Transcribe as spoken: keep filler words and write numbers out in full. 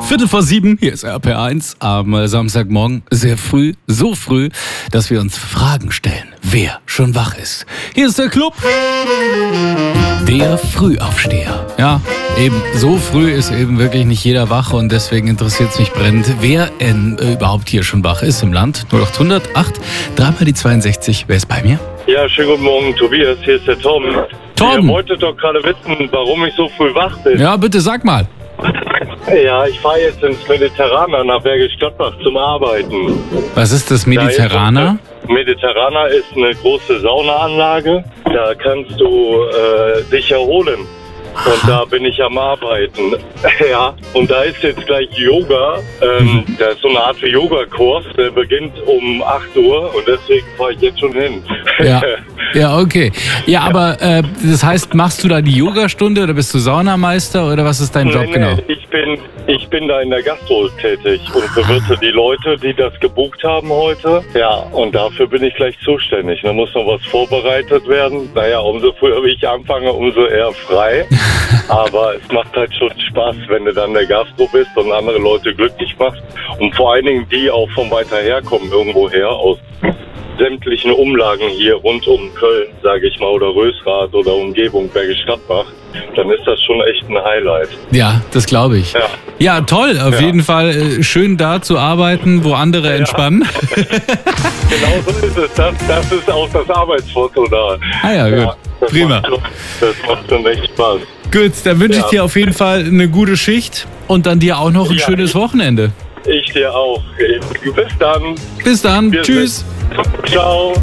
Viertel vor sieben, hier ist R P R eins am Samstagmorgen, sehr früh, so früh, dass wir uns Fragen stellen, wer schon wach ist. Hier ist der Club, der Frühaufsteher. Ja, eben so früh ist eben wirklich nicht jeder wach und deswegen interessiert es mich brennend, wer in, äh, überhaupt hier schon wach ist im Land. null acht hundert acht, dreimal die zweiundsechzig, wer ist bei mir? Ja, schönen guten Morgen, Tobias, hier ist der Tom. Tom! Ihr wolltet doch gerade wissen, warum ich so früh wach bin. Ja, bitte sag mal. Ja, ich fahre jetzt ins Mediterraner nach Bergisch Gladbach zum Arbeiten. Was ist das Mediterraner? Da ist, Mediterraner ist eine große Saunaanlage. Da kannst du äh, dich erholen. Und da bin ich am Arbeiten. Ja, und da ist jetzt gleich Yoga. Ähm, mhm. Da ist so eine Art Yoga-Kurs, der beginnt um acht Uhr und deswegen fahre ich jetzt schon hin. Ja, ja, okay. Ja, aber äh, das heißt, machst du da die Yogastunde oder bist du Saunameister oder was ist dein Job nee, genau? Nee, ich bin, ich bin da in der Gastro tätig und bewirte die Leute, die das gebucht haben heute. Ja, und dafür bin ich gleich zuständig. Da muss noch was vorbereitet werden. Naja, umso früher ich anfange, umso eher frei. Aber es macht halt schon Spaß, wenn du dann der Gastro bist und andere Leute glücklich machst. Und vor allen Dingen die auch von weiter her kommen, irgendwo her, aus sämtlichen Umlagen hier rund um Köln, sage ich mal, oder Rösrath oder Umgebung Bergisch Gladbach, dann ist das schon echt ein Highlight. Ja, das glaube ich. Ja. ja, toll. Auf ja. jeden Fall äh, schön da zu arbeiten, wo andere ja. entspannen. Genau so ist es. Das, das ist auch das Arbeitsfoto da. Ah ja, gut. Ja, das Prima. Macht schon, das macht schon echt Spaß. Gut, dann wünsche ich ja. dir auf jeden Fall eine gute Schicht und dann dir auch noch ein ja, schönes ich, Wochenende. Ich dir auch. Bis dann. Bis dann. Wir Tschüss. Ciao.